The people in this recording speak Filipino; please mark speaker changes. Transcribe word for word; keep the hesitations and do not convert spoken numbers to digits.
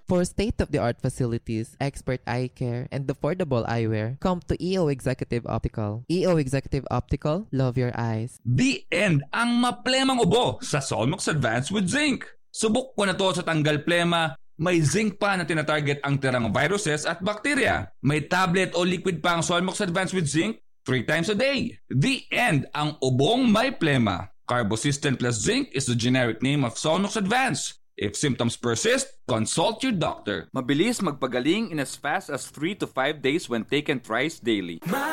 Speaker 1: For state-of-the-art facilities, expert eye care, and affordable eyewear, come to E O Executive Optical. E O Executive Optical, love your eyes.
Speaker 2: The end ang maplemang ubo sa Solmox Advance with Zinc. Subok ko na to sa tanggal plema. May zinc pa na tinatarget ang tirang viruses at bakterya. May tablet o liquid pa ang Solmox Advance with Zinc three times a day. The end ang ubong may plema. Carbosystem plus zinc is the generic name of Solmox Advance. If symptoms persist, consult your doctor.
Speaker 3: Mabilis magpagaling in as fast as three to five days when taken thrice daily.